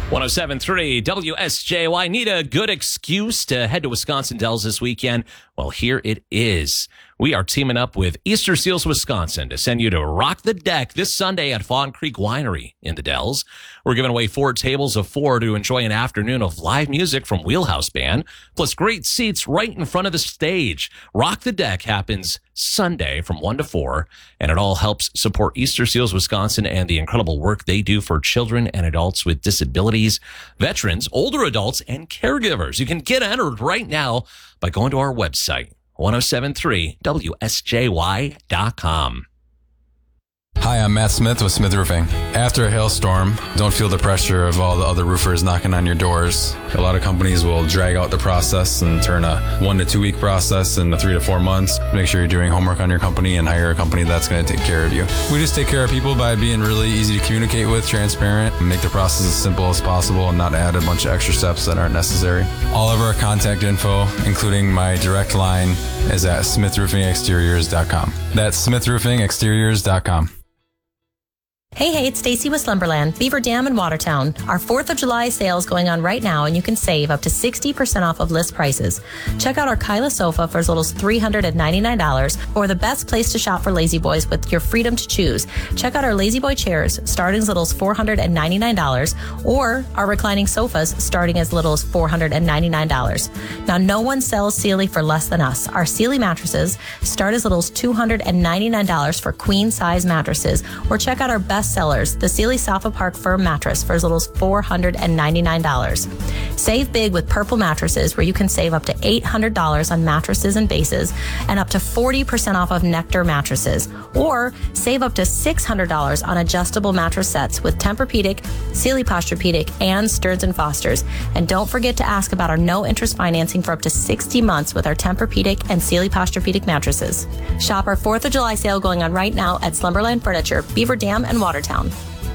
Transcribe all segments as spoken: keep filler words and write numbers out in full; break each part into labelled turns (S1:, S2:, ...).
S1: one oh seven point three W S J Y. Need a good excuse to head to Wisconsin Dells this weekend? Well, here it is. We are teaming up with Easter Seals Wisconsin to send you to Rock the Deck this Sunday at Fawn Creek Winery in the Dells. We're giving away four tables of four to enjoy an afternoon of live music from Wheelhouse Band, plus great seats right in front of the stage. Rock the Deck happens Sunday from one to four, and it all helps support Easter Seals Wisconsin and the incredible work they do for children and adults with disabilities, veterans, older adults, and caregivers. You can get entered right now by going to our website, ten seventy-three W S J Y dot com.
S2: Hi, I'm Matt Smith with Smith Roofing. After a hailstorm, don't feel the pressure of all the other roofers knocking on your doors. A lot of companies will drag out the process and turn a one to two week process into three to four months. Make sure you're doing homework on your company and hire a company that's going to take care of you. We just take care of people by being really easy to communicate with, transparent, and make the process as simple as possible and not add a bunch of extra steps that aren't necessary. All of our contact info, including my direct line, is at smith roofing exteriors dot com. That's smith roofing exteriors dot com.
S3: Hey, hey, it's Stacy with Slumberland, Beaver Dam in Watertown. Our fourth of July sale is going on right now, and you can save up to sixty percent off of list prices. Check out our Kyla sofa for as little as three hundred ninety-nine dollars, or the best place to shop for Lazy Boys with your freedom to choose. Check out our Lazy Boy chairs, starting as little as four hundred ninety-nine dollars, or our reclining sofas, starting as little as four hundred ninety-nine dollars. Now, no one sells Sealy for less than us. Our Sealy mattresses start as little as two hundred ninety-nine dollars for queen-size mattresses, or check out our best sellers, the Sealy Sofa Park Firm mattress for as little as four hundred ninety-nine dollars. Save big with Purple mattresses, where you can save up to eight hundred dollars on mattresses and bases and up to forty percent off of Nectar mattresses. Or save up to six hundred dollars on adjustable mattress sets with Tempur-Pedic, Sealy Posturepedic, and Stearns and Foster's. And don't forget to ask about our no-interest financing for up to sixty months with our Tempur-Pedic and Sealy Posturepedic mattresses. Shop our fourth of July sale going on right now at Slumberland Furniture, Beaver Dam, and Watertown.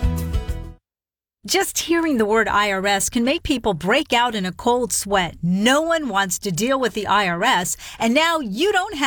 S4: Just hearing the word I R S can make people break out in a cold sweat. No one wants to deal with the I R S, and now you don't have